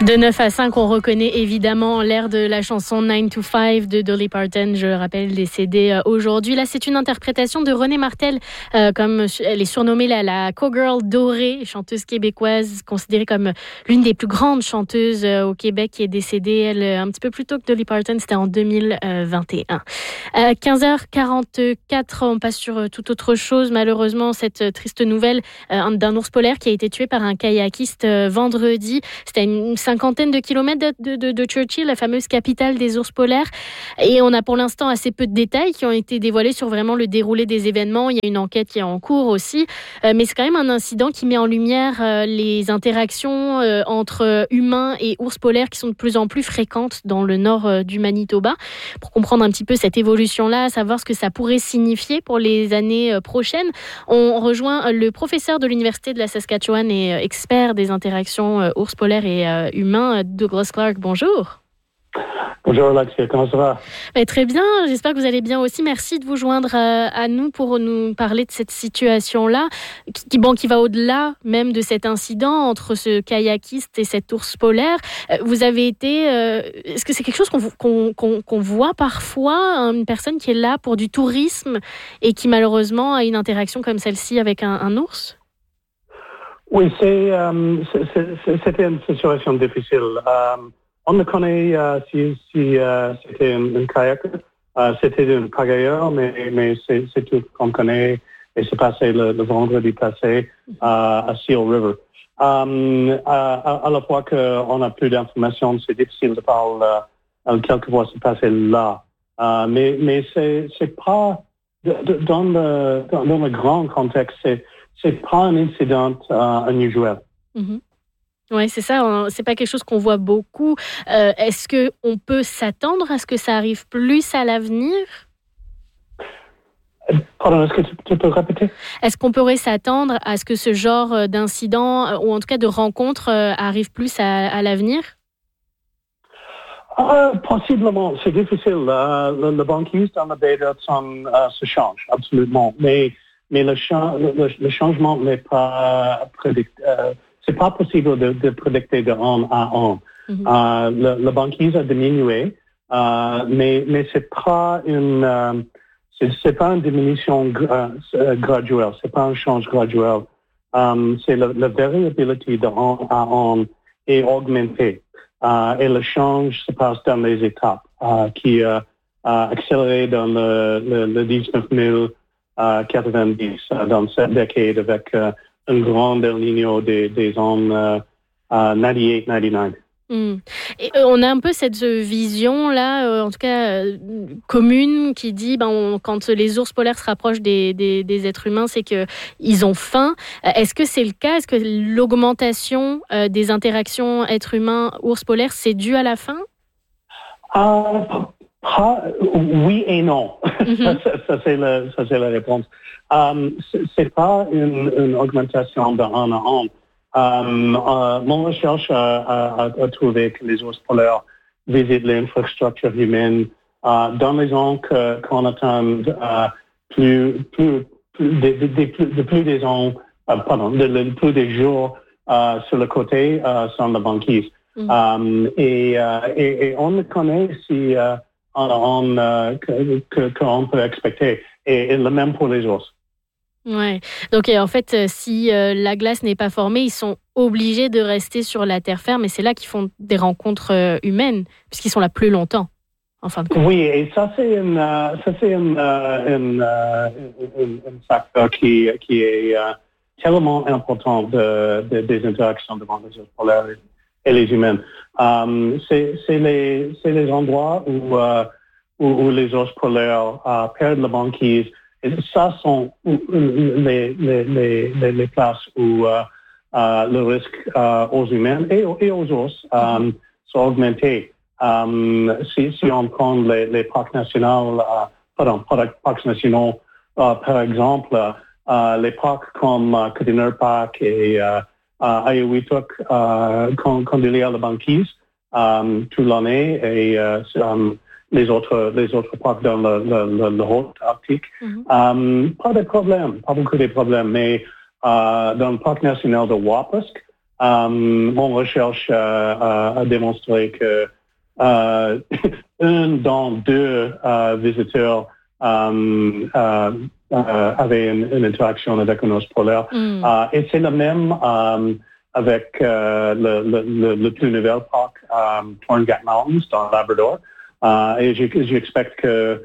De 9 à 5, on reconnaît évidemment l'air de la chanson 9 to 5 de Dolly Parton, je le rappelle, décédée aujourd'hui. Là, c'est une interprétation de Renée Martel, comme elle est surnommée la cowgirl dorée, chanteuse québécoise, considérée comme l'une des plus grandes chanteuses au Québec, qui est décédée, elle, un petit peu plus tôt que Dolly Parton, c'était en 2021. 15h44, on passe sur toute autre chose. Malheureusement, cette triste nouvelle d'un ours polaire qui a été tué par un kayakiste vendredi. C'était une cinquantaine de kilomètres de Churchill, la fameuse capitale des ours polaires. Et on a pour l'instant assez peu de détails qui ont été dévoilés sur vraiment le déroulé des événements. Il y a une enquête qui est en cours aussi. Mais c'est quand même un incident qui met en lumière les interactions entre humains et ours polaires qui sont de plus en plus fréquentes dans le nord du Manitoba. Pour comprendre un petit peu cette évolution-là, savoir ce que ça pourrait signifier pour les années prochaines, on rejoint le professeur de l'Université de la Saskatchewan et expert des interactions ours polaires et humain, Douglas Clark. Bonjour. Bonjour Alexia, comment ça va? Très bien, j'espère que vous allez bien aussi. Merci de vous joindre à nous pour nous parler de cette situation-là, qui va au-delà même de cet incident entre ce kayakiste et cet ours polaire. Vous avez été... est-ce que c'est quelque chose qu'on voit parfois, une personne qui est là pour du tourisme et qui malheureusement a une interaction comme celle-ci avec un ours? Oui, c'était une situation difficile. On ne connaît si c'était un kayak, c'était un pagailleur, mais c'est tout qu'on connaît et c'est passé le vendredi passé à Seal River. À la fois qu'on n'a plus d'informations, c'est difficile de parler quelquefois c'est passé là. Mais c'est pas dans le grand contexte, c'est pas un incident unusuel. Mm-hmm. Oui, c'est ça. C'est pas quelque chose qu'on voit beaucoup. Est-ce qu'on peut s'attendre à ce que ça arrive plus à l'avenir? Pardon, est-ce que tu peux répéter? Est-ce qu'on pourrait s'attendre à ce que ce genre d'incident, ou en tout cas de rencontre, arrive plus à l'avenir? Possiblement, c'est difficile. Le banquise dans la baie d'Hudson se change, absolument. Mais le changement n'est pas c'est pas possible de prédicter de an à an. Mm-hmm. La banquise a diminué, mais c'est pas une diminution graduelle, c'est pas un changement graduel. C'est la variabilité de an à an est augmentée. Et le change se passe dans les étapes, qui a accéléré dans le 1990, dans cette décade avec un grand El Niño des ans 98-99. Et on a un peu cette vision-là, en tout cas commune, qui dit quand les ours polaires se rapprochent des êtres humains, c'est qu'ils ont faim. Est-ce que c'est le cas? Est-ce que l'augmentation des interactions êtres humains-ours polaires, c'est dû à la faim? Oui et non. Mm-hmm. ça c'est la réponse. C'est pas une augmentation de an à an. Mon recherche a trouvé que les ours polaires visitent l'infrastructure humaine dans les zones qu'on attend plus des jours sur le côté sans la banquise. Mm-hmm. Et on ne connaît si qu'on peut expecter. Et le même pour les ours. Ouais. Donc en fait, si la glace n'est pas formée, ils sont obligés de rester sur la terre ferme, et c'est là qu'ils font des rencontres humaines, puisqu'ils sont là plus longtemps, en fin de compte. Oui, et ça c'est un facteur qui est tellement important des interactions devant les ours polaires et les humains. C'est les endroits où les ours polaires perdent la banquise. Et ça sont les places où le risque aux humains et aux ours sont augmentés. Si on prend les parcs nationaux, parcs nationaux, par exemple, les parcs comme Cootenaire Park et Ayahuituk conduisent à la banquise toute l'année et les autres parcs dans le haut Arctique. Mm-hmm. Pas beaucoup de problèmes, mais dans le parc national de Wapask, Mon recherche a démontré que un dans deux visiteurs avait une interaction avec un ours polaire. Et c'est le même avec le plus nouvel parc Torngat Mountains dans le Labrador. Et j'expecte que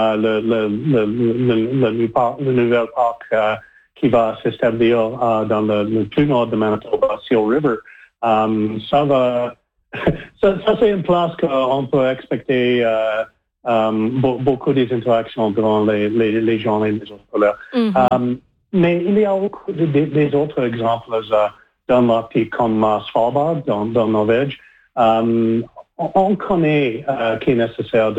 le nouvel parc qui va s'établir dans le plus nord de Manitoba, Seal River, ça c'est une place qu'on peut expecter beaucoup des interactions durant les journées des ours polaires. Mais il y a beaucoup des autres exemples dans l'Arctique comme Svalbard, dans Norvège. On connaît qu'il est nécessaire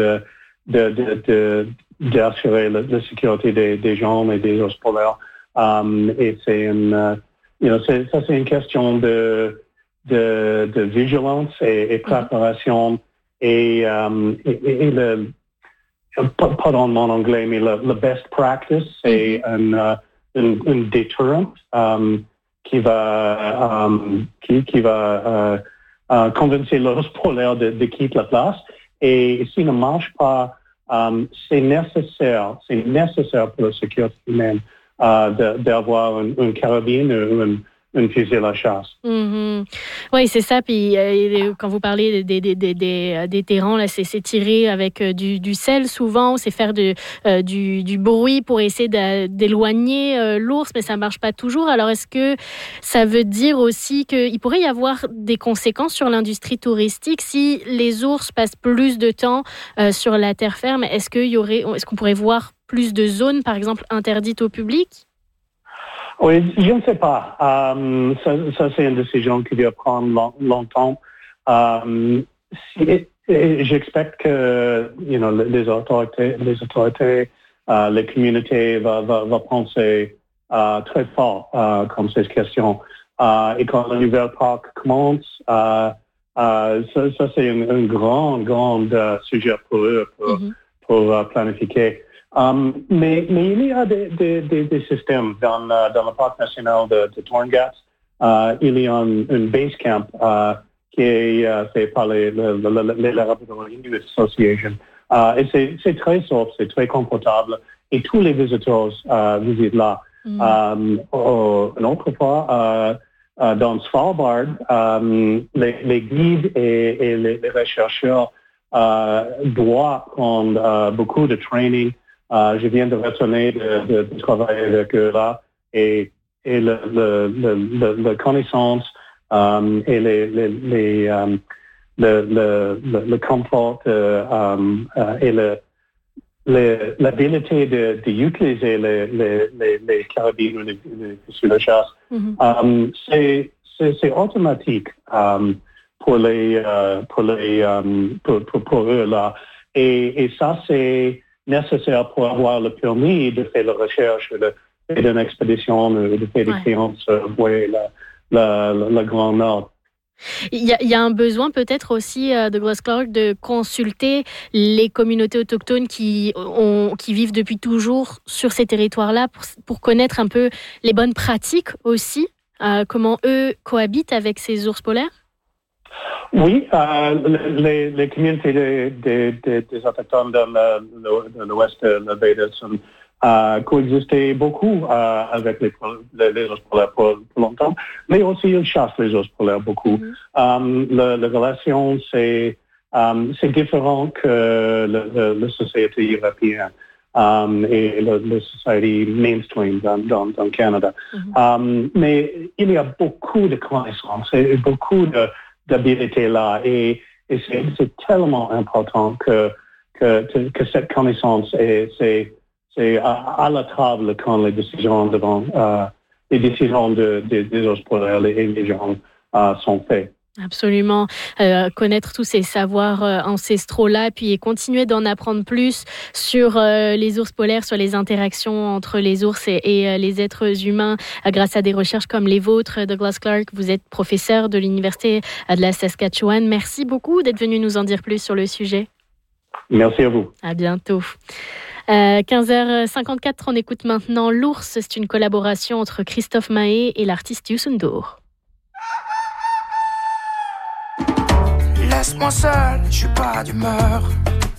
d'assurer la sécurité des gens et des ours polaires. Et c'est une question de vigilance et préparation et pardon mon anglais, mais le best practice, c'est une deterrent qui va convaincre l'ours polaire de quitter la place. Et s'il ne marche pas, c'est nécessaire pour la sécurité humaine d'avoir une carabine ou une fusil à chasse. Oui, c'est ça. Puis quand vous parlez des terrans, là, c'est tirer avec du sel souvent, c'est faire du bruit pour essayer d'éloigner l'ours, mais ça marche pas toujours. Alors, est-ce que ça veut dire aussi qu'il pourrait y avoir des conséquences sur l'industrie touristique si les ours passent plus de temps sur la terre ferme? Est-ce qu'on pourrait voir plus de zones, par exemple, interdites au public? Oui, je ne sais pas. Ça c'est une décision qui va prendre longtemps. J'expecte que les autorités, les communautés vont penser très fort comme ces questions. Et quand le nouvel parc commence, ça c'est un grand sujet pour eux pour planifier. Mais il y a des systèmes dans le parc national de Torngat. Il y a un base camp qui est fait par les Labrador Inuit Association. Et c'est très sobre, c'est très confortable. Et tous les visiteurs visitent là. Une autre fois, dans Svalbard, les guides et les chercheurs doivent prendre beaucoup de training. Je viens de retourner de travailler avec eux là et la connaissance et le confort et l'habilité d'utiliser les carabines ou les fusils de chasse, c'est automatique pour eux là et ça c'est nécessaire pour avoir le permis de faire la recherche, de faire une expédition, de faire des séances, voyer le Grand Nord. Il y a un besoin peut-être aussi de Douglas Clark de consulter les communautés autochtones qui vivent depuis toujours sur ces territoires-là pour connaître un peu les bonnes pratiques aussi, comment eux cohabitent avec ces ours polaires. Oui, les communautés des autochtones dans l'ouest de la baie d'Hudson coexistaient beaucoup avec les ours polaires pour longtemps, mais aussi ils chassent les ours polaires beaucoup. La relation, c'est différent que la société européenne et la société mainstream dans le Canada. Mais il y a beaucoup de connaissances et beaucoup d'habilité là et c'est tellement important que cette connaissance c'est à la table quand les décisions des ours polaires et les gens sont faites. Absolument. Connaître tous ces savoirs ancestraux-là, puis continuer d'en apprendre plus sur les ours polaires, sur les interactions entre les ours et les êtres humains grâce à des recherches comme les vôtres. Douglas Clark, vous êtes professeur de l'Université de la Saskatchewan. Merci beaucoup d'être venu nous en dire plus sur le sujet. Merci à vous. À bientôt. 15h54, on écoute maintenant L'Ours. C'est une collaboration entre Christophe Mahé et l'artiste Youssou N'Dour. Laisse-moi seul, je suis pas d'humeur.